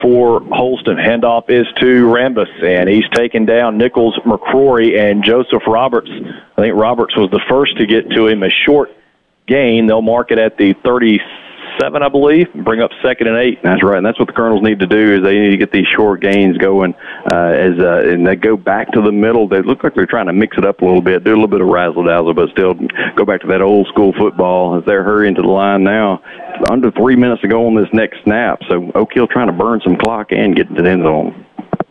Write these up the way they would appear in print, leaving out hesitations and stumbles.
for Holston. Handoff is to Rambus, and he's taken down Nichols, McCrory, and Joseph Roberts. I think Roberts was the first to get to him. A short gain. They'll mark it at the 37, I believe, and bring up 2nd and 8. That's right, and that's what the Colonels need to do is they need to get these short gains going and they go back to the middle. They look like they're trying to mix it up a little bit, do a little bit of razzle-dazzle, but still go back to that old-school football as they're hurrying to the line now. Under 3 minutes to go on this next snap, so Oak Hill trying to burn some clock and get to the end zone.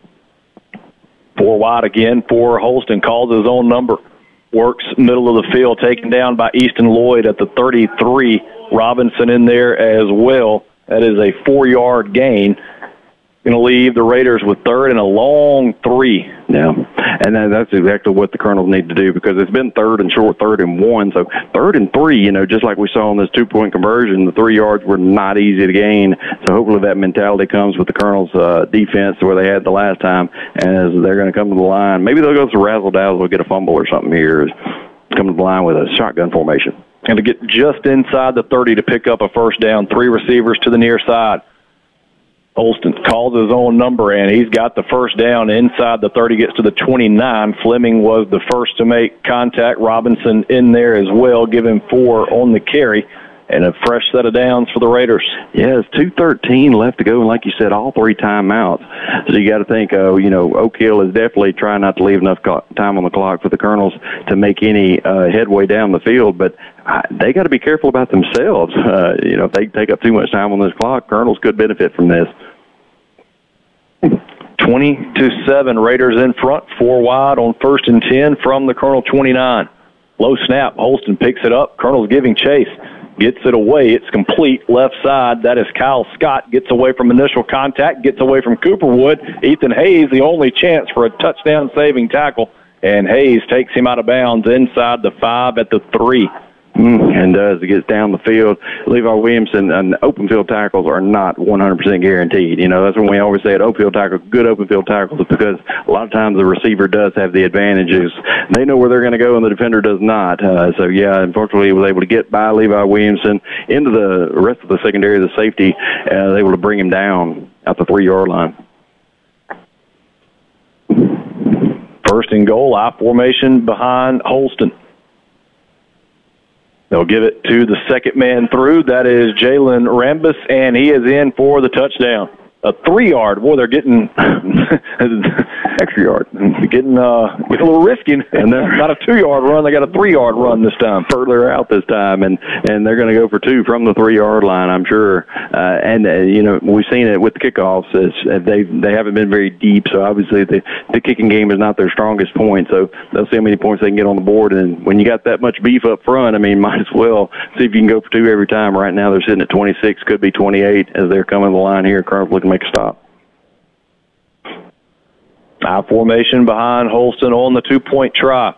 4 wide again for Holston, calls his own number. Works middle of the field, taken down by Easton Lloyd at the 33. Robinson in there as well. That is a 4-yard gain. Going to leave the Raiders with 3rd and a long 3. Yeah, and that's exactly what the Colonels need to do because it's been 3rd and short, 3rd and 1. So 3rd and 3, just like we saw on this 2-point conversion, the 3 yards were not easy to gain. So hopefully that mentality comes with the Colonels' defense where they had the last time, as they're going to come to the line. Maybe they'll go through razzle-dazzle, get a fumble or something here. Come to the line with a shotgun formation. And to get just inside the 30 to pick up a first down, 3 receivers to the near side. Holston calls his own number, and he's got the first down inside the 30, gets to the 29. Fleming was the first to make contact. Robinson in there as well, giving 4 on the carry. And a fresh set of downs for the Raiders. Yeah, it's 2:13 left to go, and like you said, all 3 timeouts. So you got to think, Oak Hill is definitely trying not to leave enough time on the clock for the Colonels to make any headway down the field, but they got to be careful about themselves. If they take up too much time on this clock, Colonels could benefit from this. 20-7, Raiders in front, 4 wide on 1st and 10 from the Colonel 29. Low snap, Holston picks it up. Colonel's giving chase. Gets it away. It's complete left side. That is Kyle Scott. Gets away from initial contact. Gets away from Cooperwood. Ethan Hayes, the only chance for a touchdown-saving tackle. And Hayes takes him out of bounds inside the 5 at the 3. And as it gets down the field, Levi Williamson and open field tackles are not 100% guaranteed. That's when we always say good open field tackles, because a lot of times the receiver does have the advantages. They know where they're going to go and the defender does not. Unfortunately, he was able to get by Levi Williamson into the rest of the secondary, the safety, able to bring him down at the 3-yard line. 1st and goal, I formation behind Holston. They'll give it to the second man through. That is Jalen Rambus, and he is in for the touchdown. A 3-yard. Boy, they're getting extra yard. Getting a little risky. And they're not a 2-yard run. They got a 3-yard run this time. Further out this time, and they're going to go for 2 from the 3-yard line, I'm sure. We've seen it with the kickoffs. They haven't been very deep, so obviously the kicking game is not their strongest point. So they'll see how many points they can get on the board. And when you got that much beef up front, might as well see if you can go for 2 every time. Right now they're sitting at 26, could be 28 as they're coming to the line here. Colonel's looking to make a stop. I formation behind Holston on the 2-point try.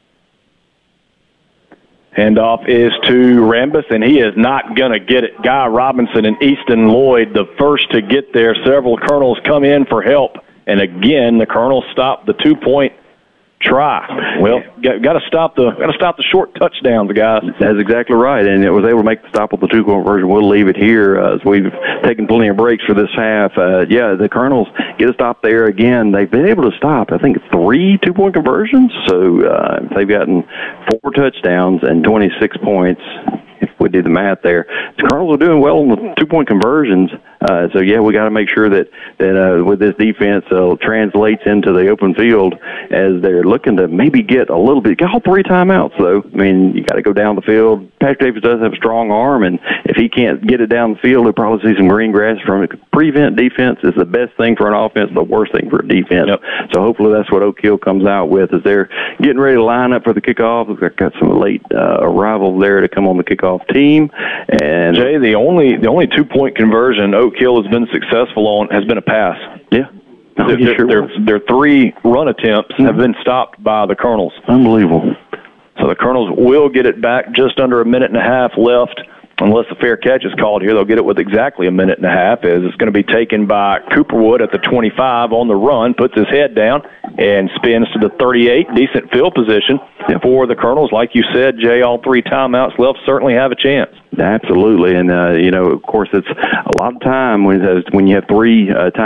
Handoff is to Rambus, and he is not going to get it. Guy Robinson and Easton Lloyd, the first to get there. Several Colonels come in for help. And again, the Colonels stop the 2-point try. Well, got to stop the short touchdowns, guys. That's exactly right, and it was able to make the stop with the 2-point conversion. We'll leave it here as we've taken plenty of breaks for this half. The Colonels get a stop there again. They've been able to stop, I think, 3 2-point conversions, so they've gotten 4 touchdowns and 26 points. If we do the math there, the Colonels are doing well on the 2-point conversions. We got to make sure that with this defense translates into the open field as they're looking to maybe get a little bit. Got all 3 timeouts though. You got to go down the field. Patrick Davis does have a strong arm, and if he can't get it down the field, he'll probably see some green grass from it. Prevent defense is the best thing for an offense, the worst thing for a defense. Yep. So hopefully that's what Oak Hill comes out with as they're getting ready to line up for the kickoff. They've got some late arrivals there to come on the kickoff team. And Jay, the only 2-point conversion Oak Hill has been successful on has been a pass. Yeah. Their 3 run attempts have been stopped by the Colonels. Unbelievable. So the Colonels will get it back, just under a minute and a half left unless a fair catch is called here, they'll get it with exactly a minute and a half, as it's going to be taken by Cooperwood at the 25 on the run, puts his head down, and spins to the 38. Decent field position for the Colonels. Like you said, Jay, all 3 timeouts left certainly have a chance. Absolutely, and, of course, it's a lot of time when you have 3 timeouts.